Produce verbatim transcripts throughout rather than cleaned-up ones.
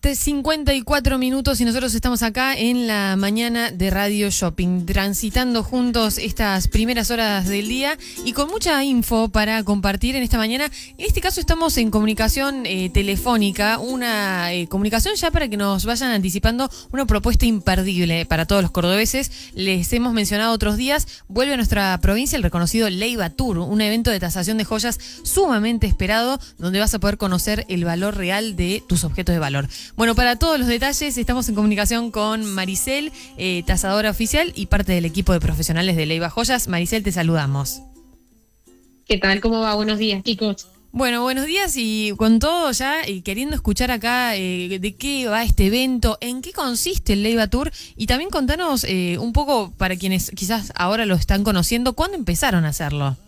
cincuenta y cuatro minutos y nosotros estamos acá en la mañana de Radio Shopping, transitando juntos estas primeras horas del día y con mucha info para compartir en esta mañana. En este caso estamos en comunicación eh, telefónica, una eh, comunicación ya para que nos vayan anticipando una propuesta imperdible para todos los cordobeses. Les hemos mencionado otros días, vuelve a nuestra provincia el reconocido Leiva Tour, un evento de tasación de joyas sumamente esperado, donde vas a poder conocer el valor real de tus objetos de valor. Bueno, para todos los detalles estamos en comunicación con Maricel, eh, tasadora oficial y parte del equipo de profesionales de Leiva Joyas. Maricel, te saludamos. ¿Qué tal? ¿Cómo va? Buenos días, chicos. Bueno, buenos días y con todo ya y queriendo escuchar acá eh, de qué va este evento, en qué consiste el Leiva Tour y también contanos eh, un poco para quienes quizás ahora lo están conociendo, ¿cuándo empezaron a hacerlo?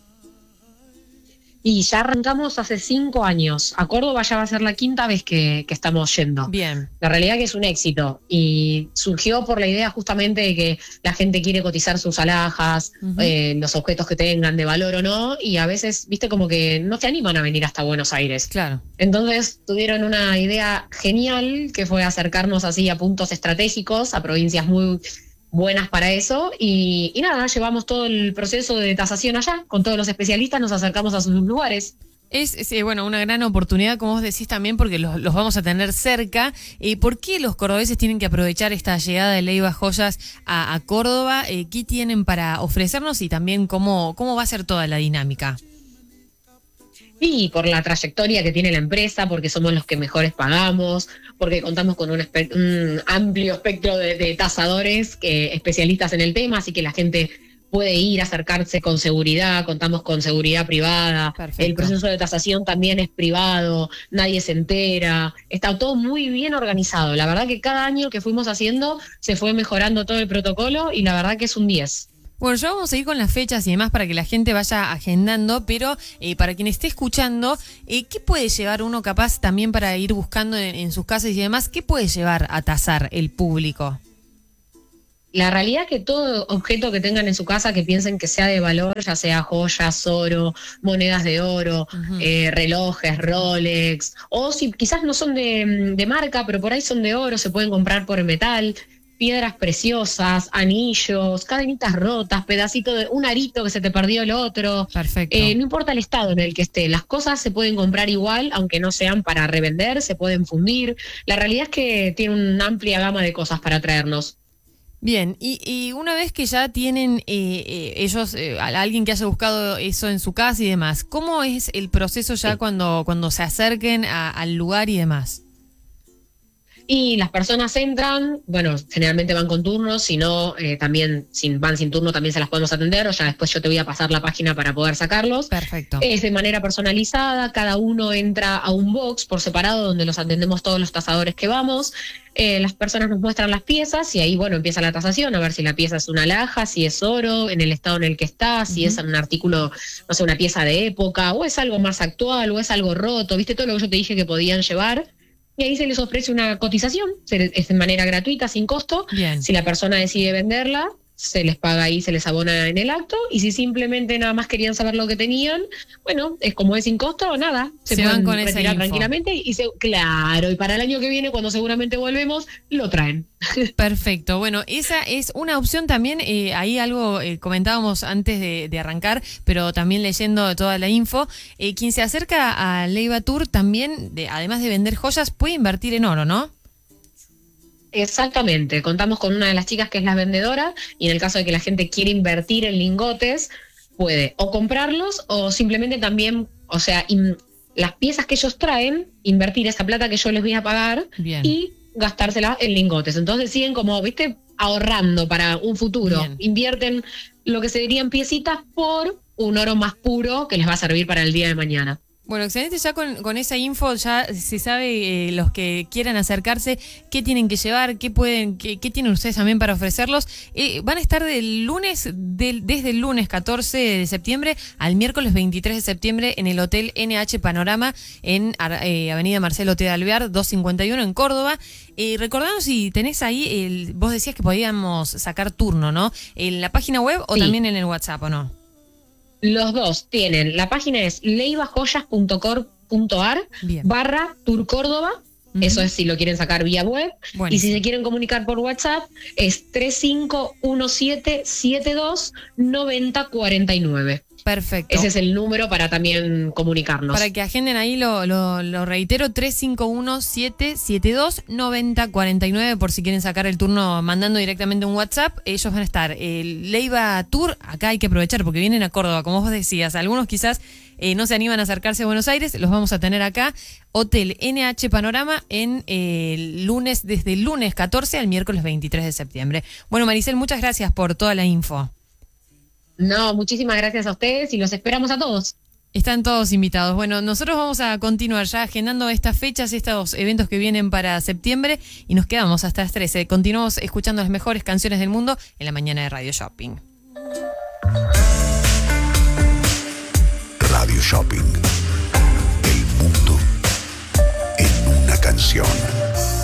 Y ya arrancamos hace cinco años. A Córdoba ya va a ser la quinta vez que, que estamos yendo. Bien. La realidad que es un éxito y surgió por la idea justamente de que la gente quiere cotizar sus alhajas, uh-huh. eh, los objetos que tengan de valor o no, y a veces, viste, como que no se animan a venir hasta Buenos Aires. Claro. Entonces tuvieron una idea genial que fue acercarnos así a puntos estratégicos, a provincias muy buenas para eso, y, y nada, llevamos todo el proceso de tasación allá, con todos los especialistas, nos acercamos a sus lugares. Es, es eh, bueno, una gran oportunidad, como vos decís también, porque los, los vamos a tener cerca. Eh, ¿Por qué los cordobeses tienen que aprovechar esta llegada de Leiva Joyas a, a Córdoba? Eh, ¿Qué tienen para ofrecernos y también cómo, cómo va a ser toda la dinámica? Y por la trayectoria que tiene la empresa, porque somos los que mejores pagamos, porque contamos con un, espe- un amplio espectro de, de tasadores que, especialistas en el tema, así que la gente puede ir, acercarse con seguridad, contamos con seguridad privada. Perfecto. El proceso de tasación también es privado, nadie se entera, está todo muy bien organizado. La verdad que cada año que fuimos haciendo se fue mejorando todo el protocolo y la verdad que es un diez. Bueno, ya vamos a ir con las fechas y demás para que la gente vaya agendando, pero eh, para quien esté escuchando, eh, ¿qué puede llevar uno capaz también para ir buscando en, en sus casas y demás? ¿Qué puede llevar a tasar el público? La realidad es que todo objeto que tengan en su casa que piensen que sea de valor, ya sea joyas, oro, monedas de oro, uh-huh. eh, relojes, Rolex, o si quizás no son de, de marca, pero por ahí son de oro, se pueden comprar por metal, piedras preciosas, anillos, cadenitas rotas, pedacito de un arito que se te perdió el otro. Perfecto. Eh, no importa el estado en el que esté, las cosas se pueden comprar igual, aunque no sean para revender, se pueden fundir. La realidad es que tiene una amplia gama de cosas para traernos. Bien, y, y una vez que ya tienen eh, eh, ellos, eh, alguien que haya buscado eso en su casa y demás, ¿cómo es el proceso ya sí. cuando, cuando se acerquen a, al lugar y demás? Y las personas entran, bueno, generalmente van con turnos, si no, eh, también si van sin turno también se las podemos atender, o ya después yo te voy a pasar la página para poder sacarlos. Perfecto. Es de manera personalizada, cada uno entra a un box por separado donde los atendemos todos los tasadores que vamos. Eh, las personas nos muestran las piezas y ahí, bueno, empieza la tasación, a ver si la pieza es una alhaja, si es oro, en el estado en el que está, si uh-huh. es un artículo, no sé, una pieza de época, o es algo más actual, o es algo roto, ¿viste? Todo lo que yo te dije que podían llevar. Y ahí se les ofrece una cotización, es de manera gratuita, sin costo. Bien. Si la persona decide venderla, se les paga ahí, se les abona en el acto. Y si simplemente nada más querían saber lo que tenían, bueno, es como es sin costo, nada. Se, se pueden van con retirar tranquilamente. Y se, claro, y para el año que viene, cuando seguramente volvemos, lo traen. Perfecto. Bueno, esa es una opción también. Eh, ahí algo eh, comentábamos antes de, de arrancar, pero también leyendo toda la info. Eh, quien se acerca a Leiva Tour también, de, además de vender joyas, puede invertir en oro, ¿no? Exactamente. Contamos con una de las chicas que es la vendedora y en el caso de que la gente quiera invertir en lingotes, puede o comprarlos o simplemente también, o sea, in, las piezas que ellos traen, invertir esa plata que yo les voy a pagar Bien. y gastársela en lingotes. Entonces siguen como, viste, ahorrando para un futuro. Bien. Invierten lo que se dirían piecitas por un oro más puro que les va a servir para el día de mañana. Bueno, excelente, ya con, con esa info ya se sabe eh, los que quieran acercarse, qué tienen que llevar, qué pueden, qué, qué tienen ustedes también para ofrecerlos. Eh, van a estar del lunes, del, desde el lunes catorce de septiembre al miércoles veintitrés de septiembre en el Hotel N H Panorama en eh, Avenida Marcelo T. de Alvear, doscientos cincuenta y uno en Córdoba. Eh, recordamos si tenés ahí, el, vos decías que podíamos sacar turno, ¿no? ¿En la página web o sí. también en el WhatsApp o no? Los dos tienen, la página es leivajoyas punto com punto ar barra Tour Córdoba Uh-huh. Eso es si lo quieren sacar vía web. Buenísimo. Y si se quieren comunicar por WhatsApp, es tres cinco uno siete siete dos nueve cero cuatro nueve. Perfecto. Ese es el número para también comunicarnos. Para que agenden ahí, lo, lo, lo reitero, tres cinco uno siete siete dos nueve cero cuatro nueve, por si quieren sacar el turno mandando directamente un WhatsApp. Ellos van a estar. El Leiva Tour, acá hay que aprovechar porque vienen a Córdoba, como vos decías. Algunos quizás eh, no se animan a acercarse a Buenos Aires, los vamos a tener acá. Hotel N H Panorama en eh, el lunes, desde el lunes catorce al miércoles veintitrés de septiembre. Bueno, Maricel, muchas gracias por toda la info. No, muchísimas gracias a ustedes y los esperamos a todos. Están todos invitados. Bueno, nosotros vamos a continuar ya agendando estas fechas, estos eventos que vienen para septiembre y nos quedamos hasta las trece. Continuamos escuchando las mejores canciones del mundo en la mañana de Radio Shopping. Radio Shopping. El mundo en una canción.